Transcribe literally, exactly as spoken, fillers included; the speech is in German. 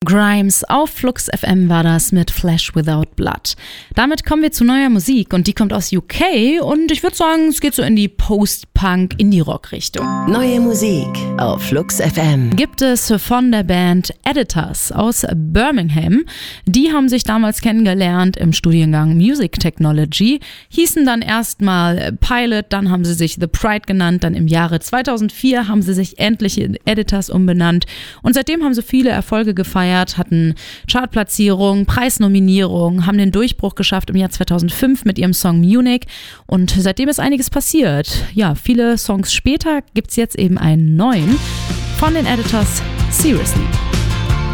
Grimes auf Flux F M war das mit Flesh Without Blood. Damit kommen wir zu neuer Musik und die kommt aus U K und ich würde sagen, es geht so in die Post-Punk-Indie-Rock-Richtung. Neue Musik auf Flux F M. Gibt es von der Band Editors aus Birmingham. Die haben sich damals kennengelernt im Studiengang Music Technology, hießen dann erstmal Pilot, dann haben sie sich The Pride genannt, dann im Jahre zweitausendvier haben sie sich endlich in Editors umbenannt und seitdem haben sie viele Erfolge gefeiert, hatten Chartplatzierungen, Preisnominierungen, haben den Durchbruch geschafft im Jahr zweitausendfünf mit ihrem Song Munich und seitdem ist einiges passiert. Ja, viele Songs später gibt es jetzt eben einen neuen von den Editors, Seriously.